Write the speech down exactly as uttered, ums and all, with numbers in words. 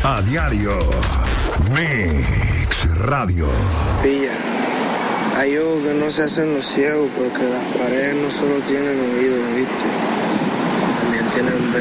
A diario. Mix Radio. Pilla. Hay ojos que no se hacen los ciegos porque las paredes no solo tienen oídos, ¿viste? También tienen